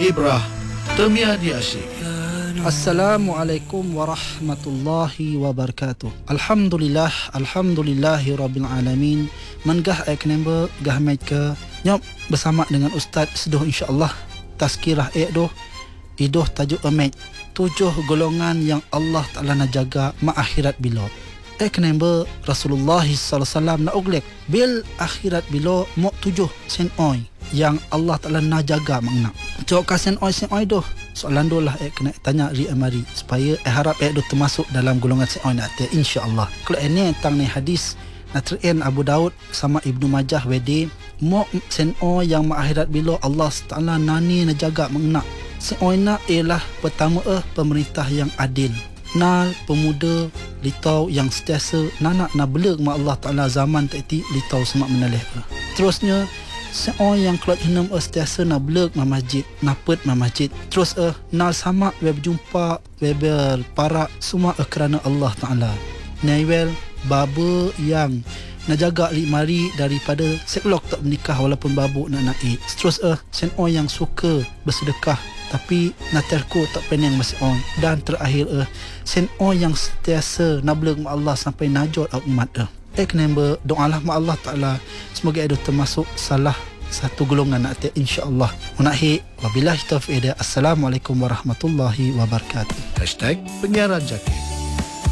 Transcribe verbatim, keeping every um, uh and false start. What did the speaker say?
Ibrah Temia di Asyik. Assalamualaikum warahmatullahi wabarakatuh. Alhamdulillah, alhamdulillahi rabbil alamin. Mengah ek number gah mai ke nyop bersama dengan Ustaz sedoh insya-Allah. Tazkirah ek doh idoh tajuk emet tujuh golongan yang Allah Taala nak jaga ma akhirat bila. Ek number Rasulullah sallallahu alaihi wasallam nak uglek bil akhirat bila mo tujuh sen oi yang Allah Taala nak jaga makna. Cok kasen oi sen oi doh. Soalan doh lah ek kena tanya ri amari supaya eh harap ek doh termasuk dalam golongan sen oi nak insya-Allah. Kalau ini tang ni hadis Natrien Abu Daud sama Ibnu Majah wede mo sen oi yang ma akhirat bila Allah Taala nani nak jaga makna. Sen oi nak ialah pertama eh pemerintah yang adil. Nal pemuda litau yang sentiasa nanak na beleg ma Allah Taala zaman tadi litau semak menalih. Terusnya seorang yang keluar hinam uh, sentiasa na beleg ma masjid, napet ma masjid. Terus uh, nal sama we berjumpa we berparak semua uh, kerana Allah Taala. Naiwel baba yang nak jaga limari daripada seblok tak menikah walaupun babu nak naik. Terus uh, seorang yang suka bersedekah tapi nak terku tak pening masih on. Dan terakhir uh, sen on yang sentiasa nableng ma Allah sampai najot umat uh. Ek number doalah ma Allah Taala semoga ada termasuk salah satu golongan nak insya-Allah. Unahi wabillahi taufiq. Assalamualaikum warahmatullahi wabarakatuh. Hashtag Penyiaran Jaki.